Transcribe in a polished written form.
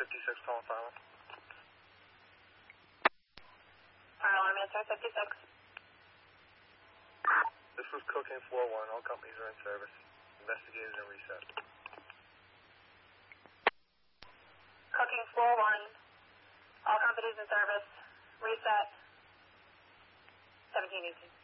56 calling fire alarm. Fire alarm answer 56. This was Cooking Floor 1. All companies are in service. Investigators in reset. Cooking floor 1. All companies in service. Reset. 1718.